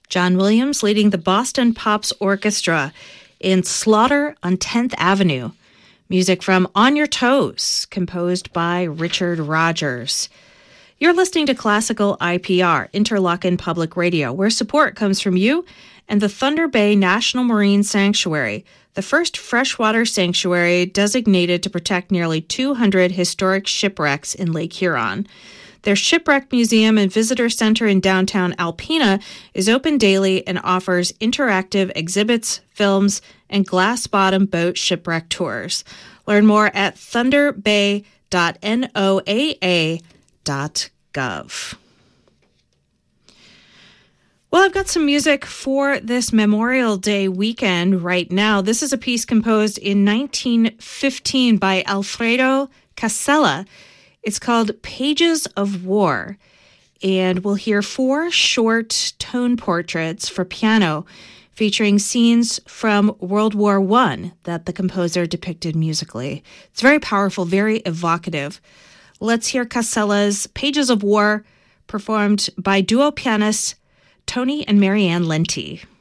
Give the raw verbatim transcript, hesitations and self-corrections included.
John Williams leading the Boston Pops Orchestra in Slaughter on tenth Avenue. Music from On Your Toes, composed by Richard Rogers. You're listening to Classical I P R, Interlochen Public Radio, where support comes from you and the Thunder Bay National Marine Sanctuary, the first freshwater sanctuary designated to protect nearly two hundred historic shipwrecks in Lake Huron. Their Shipwreck Museum and Visitor Center in downtown Alpena is open daily and offers interactive exhibits, films, and glass-bottom boat shipwreck tours. Learn more at thunder bay dot n o a a dot gov. Well, I've got some music for this Memorial Day weekend right now. This is a piece composed in nineteen fifteen by Alfredo Casella. It's called Pages of War, and we'll hear four short tone portraits for piano featuring scenes from World War One that the composer depicted musically. It's very powerful, very evocative. Let's hear Casella's Pages of War, performed by duo pianists Tony and Marianne Lenti.